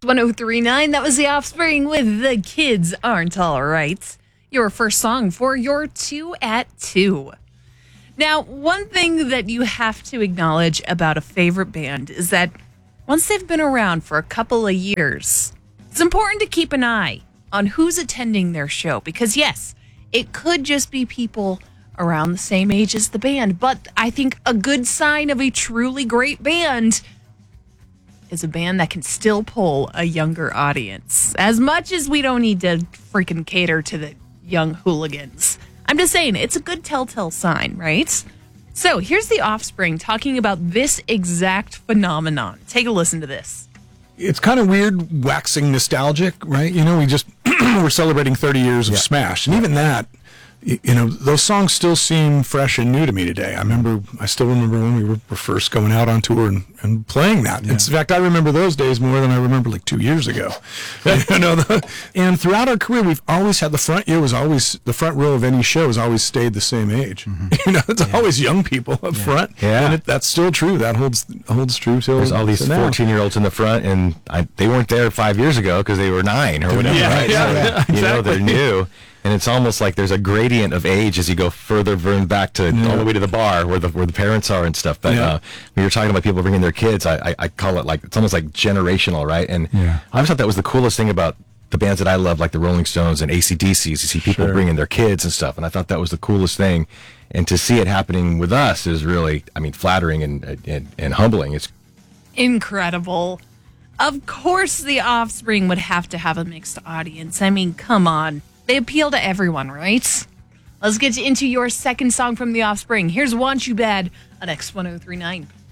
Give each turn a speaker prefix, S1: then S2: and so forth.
S1: 1039, that was The Offspring with The Kids Aren't All Right. Your first song for your 2 at 2. Now, one thing that you have to acknowledge about a favorite band is that once they've been around for a couple of years, it's important to keep an eye on who's attending their show. Because yes, it could just be people around the same age as the band, but I think a good sign of a truly great band is a band that can still pull a younger audience. As much as we don't need to freaking cater to the young hooligans. I'm just saying, it's a good telltale sign, right? So here's The Offspring talking about this exact phenomenon. Take a listen to this.
S2: It's kind of weird waxing nostalgic, right? You know, we're celebrating 30 years of Smash. And even that, you know, those songs still seem fresh and new to me today. I still remember when we were first going out on tour and playing that. Yeah. In fact, I remember those days more than I remember like 2 years ago. You know, and throughout our career, we've always had the front row of any show has always stayed the same age. Mm-hmm. You know, it's always young people up front. Yeah. And that's still true. That holds true till
S3: there's all these 14-year-olds in the front, and they weren't there 5 years ago because they were 9 or whatever.
S2: Yeah,
S3: right?
S2: Exactly.
S3: You know, they're new. And it's almost like there's a gradient of age as you go further back to all the way to the bar where the parents are and stuff. But when you're talking about people bringing their kids, I call it like, it's almost like generational, right? And I always thought that was the coolest thing about the bands that I love, like the Rolling Stones and AC/DC, you see people bringing their kids and stuff. And I thought that was the coolest thing. And to see it happening with us is really, flattering and humbling. It's
S1: incredible. Of course, The Offspring would have to have a mixed audience. I mean, come on. They appeal to everyone, right? Let's get into your second song from The Offspring. Here's Want You Bad on X1039.